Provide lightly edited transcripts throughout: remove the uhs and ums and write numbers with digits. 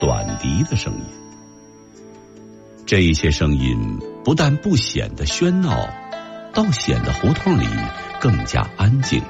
短笛的声音。这些声音不但不显得喧闹，倒显得胡同里更加安静了。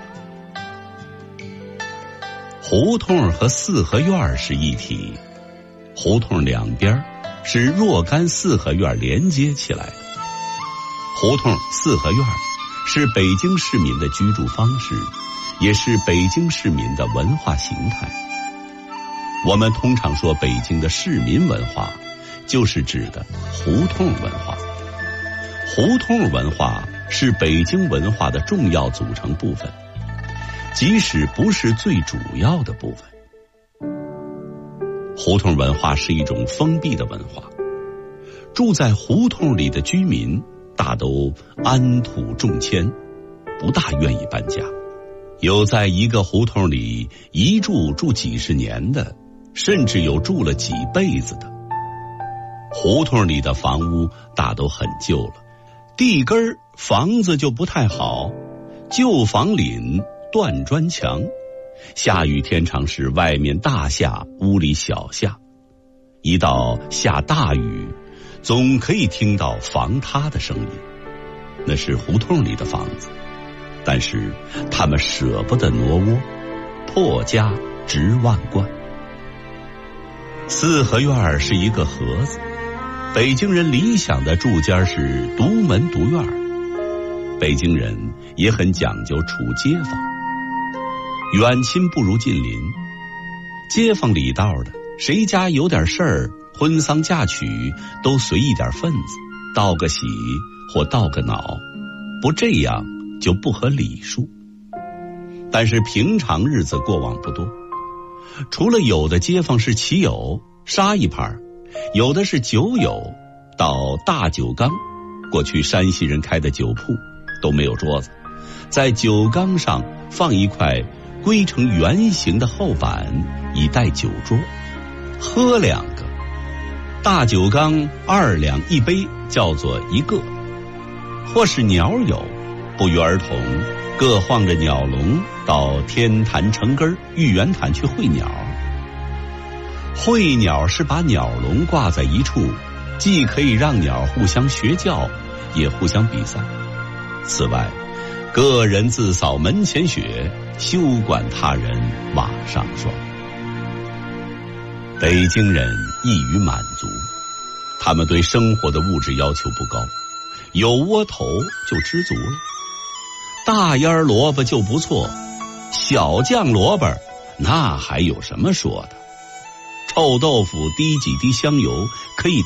胡同和四合院是一体，胡同两边是若干四合院连接起来的。胡同四合院是北京市民的居住方式，也是北京市民的文化形态。我们通常说北京的市民文化，就是指的胡同文化。胡同文化是北京文化的重要组成部分，即使不是最主要的部分。胡同文化是一种封闭的文化，住在胡同里的居民大都安土重迁，不大愿意搬家。有在一个胡同里一住几十年的，甚至有住了几辈子的。胡同里的房屋大都很旧了，地根儿房子就不太好，旧房檩断砖墙，下雨天常是外面大下，屋里小下。一到下大雨，总可以听到房塌的声音，那是胡同里的房子。但是他们舍不得挪窝，破家值万贯。四合院是一个盒子，北京人理想的住家是独门独院。北京人也很讲究处街坊，远亲不如近邻。街坊里道的，谁家有点事儿，婚丧嫁娶都随一点份子，道个喜或道个恼，不这样就不合礼数。但是平常日子过往不多，除了有的街坊是骑友杀一盘，有的是酒友到大酒缸，过去山西人开的酒铺都没有桌子，在酒缸上放一块规成圆形的厚板以代酒桌，喝两个。大酒缸2两一杯，叫做一个。或是鸟友，不约而同各晃着鸟笼到天坛城根玉园潭去会鸟。会鸟是把鸟笼挂在一处，既可以让鸟互相学叫，也互相比赛。此外，个人自扫门前雪，休管他人瓦上霜。北京人易于满足，他们对生活的物质要求不高，有窝头就知足了。大烟萝卜就不错，小酱萝卜那还有什么说的？臭豆腐滴几滴香油可以